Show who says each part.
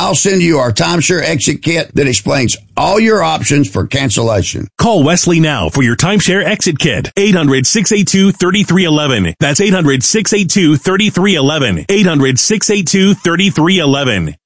Speaker 1: I'll send you our timeshare exit kit that explains all your options for cancellation.
Speaker 2: Call Wesley now for your timeshare exit kit. 800-682-3311. That's 800-682-3311. 800-682-3311.